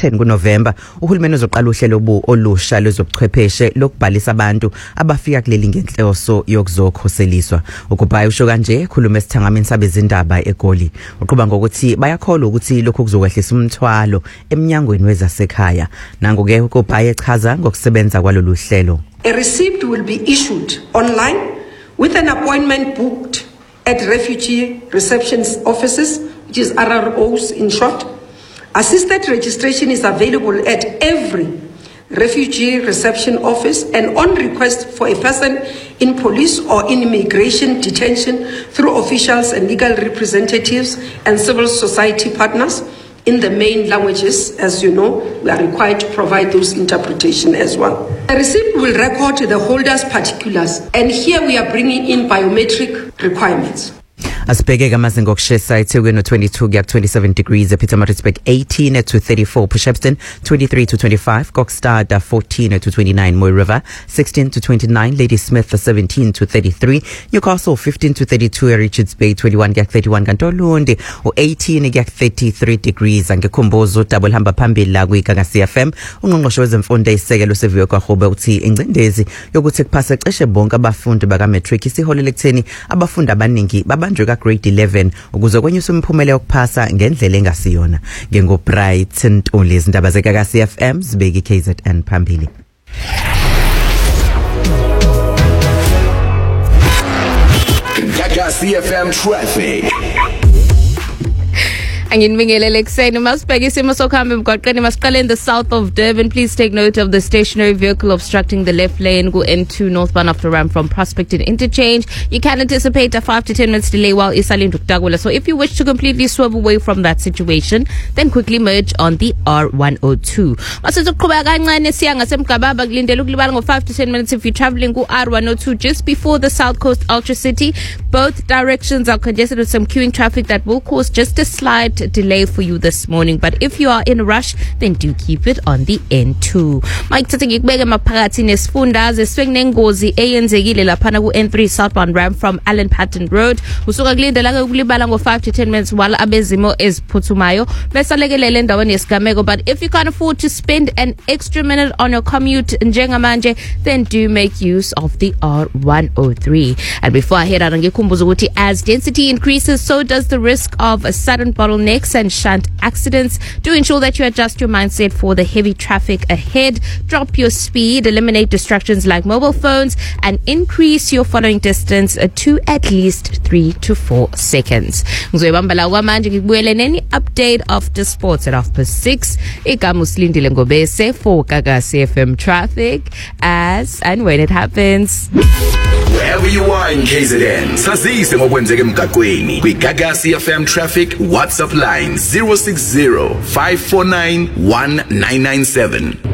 10 kuNovember uhulumeni uzoqala uhlelo olusha lezobuchwepheshe lokubhalisa abantu abafika kuleli ngenhloso yokuzokhoseliswa. uGobayi usho kanje khuluma esithangamini sabezindaba eGoli. Uqhuba ngokuthi bayakholwa ukuthi lokho kuzokwehlisa umthwalo eminyangweni wezasekhaya. Nango ke uGobayi echaza ngokusebenza kwalolu hlelo. A receipt will be issued online with an appointment booked at refugee reception offices, which is RROs in short. Assisted registration is available at every refugee reception office and on request for a person in police or in immigration detention through officials and legal representatives and civil society partners in the main languages. As you know, we are required to provide those interpretation as well. The receipt will record the holder's particulars, and here we are bringing in biometric requirements. Asibheke amazinga okushisa eThekwini 22 kuya 27 degrees, ePietermaritzburg 18 to 34, Shepstone 23 to 25, Kokstad 14 to 29, Moy River 16 to 29, Ladysmith 17 to 33, Newcastle 15 to 32, Richards Bay 21 kuya 31, Kantolundi 18 kuya 33 degrees. Angekhumbuzo double hamba phambili la kuyiGagasi FM. Ungqongqoshe wezemfundo eyisekelo seviwe kwaHobe uthi ingcindezi yokuthi kuphase cishe bonke abafundi bakaMatric isiholele ekutheni abafundi abaningi babanjwe grade 11 ukuze kwenyusa umphumela yokuphasa ngendlela engasiyona. NgoBright Ntuli, izindaba zeGagasi FM zibeki KZN phambili. Gagasi FM traffic. Anginibingelele ekseni masibheke isimo sokuhamba emgwaqeni masiqale in the south of Durban. Please take note of the stationary vehicle obstructing the left lane ku N2 northbound after ramp from Prospect and Interchange. You can anticipate a 5 to 10 minutes delay while isalinda ukudagula. So if you wish to completely swerve away from that situation, then quickly merge on the R102. Masizoqhubeka kancane siya ngasemgababa kulindela ukulibala ngo 5 to 10 minutes if you're traveling ku R102 just before the South Coast Ultra City. Both directions are congested with some queuing traffic that will cause just a slight delay for you this morning, but if you are in a rush, then do keep it on the N2. Mike thathe ngikubeke maphakathi nesifundazwe sengozi eyenzekile laphana ku N3 southbound ramp from Allen Patton Road. Usuka kulindela ke ukulibala ngo 5 to 10 minutes while abezimo eziphuthumayo besalekelele endaweni yesigameko. But if you can't afford to spend an extra minute on your commute njengamanje, then do make use of the R103. And before I head out, ngikhumbuza ukuthi as density increases, so does the risk of a sudden bottleneck and shunt accidents. Do ensure that you adjust your mindset for the heavy traffic ahead. Drop your speed, eliminate distractions like mobile phones, and increase your following distance to at least 3 to 4 seconds. Ngizoyibamba la kwamanje ngikubuyele neni update after sports at 6:30. Igama usilindile Ngobese for Gagasi FM traffic as and when it happens. Wherever you are in KZN, sazise ngokwenzeka emgaqweni. KwiGagasi FM traffic WhatsApp line 060 549 1997.